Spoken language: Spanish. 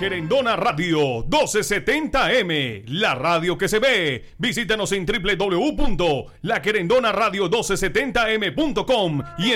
Querendona Radio 1270M, la radio que se ve. Visítanos en www.laquerendonaradio1270m.com y